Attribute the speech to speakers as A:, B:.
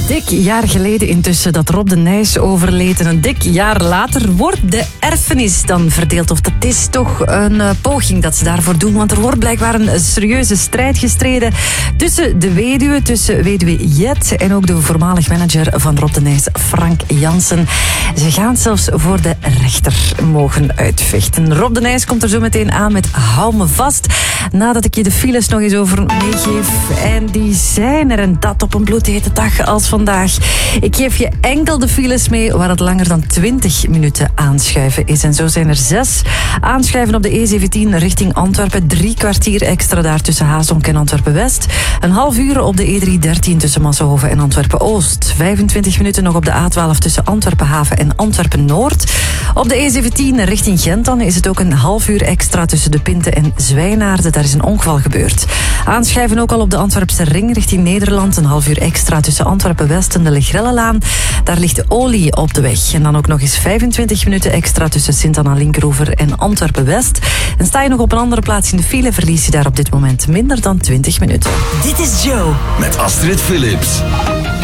A: dik jaar geleden intussen dat Rob de Nijs overleed. En een dik jaar later wordt de erfenis dan verdeeld. Of dat is toch een poging dat ze daarvoor doen. Want er wordt blijkbaar een serieuze strijd gestreden tussen weduwe Jet en ook de voormalig manager van Rob de Nijs, Frank Jansen. Ze gaan zelfs voor de rechter mogen uitvechten. Rob de Nijs komt er zo meteen aan met Hou me vast. Nadat ik je de files nog eens over meegeef. En die zijn er, en dat op een bloedhete dag als vandaag. Ik geef je enkel de files mee waar het langer dan 20 minuten aanschuiven is. En zo zijn er 6 aanschuiven op de E17 richting Antwerpen. 3 kwartier extra daar tussen Haasdonk en Antwerpen-West. Een half uur op de E313 tussen Massenhoven en Antwerpen-Oost. 25 minuten nog op de A12 tussen Antwerpen-Haven en Antwerpen-Noord. Op de E17 richting Gent dan is het ook een half uur extra tussen De Pinte en Zwijnaarden. Daar is een ongeval gebeurd. Aanschuiven ook al op de Antwerpse ring richting Nederland. Een half uur extra tussen Antwerpen-West en de Legrellenlaan. Daar ligt olie op de weg. En dan ook nog eens 25 minuten extra tussen Sint-Anna-Linkeroever en Antwerpen-West. En sta je nog op een andere plaats in de file, verlies je daar op dit moment minder dan 20 minuten.
B: Dit is Joe.
C: Met Astrid Philips.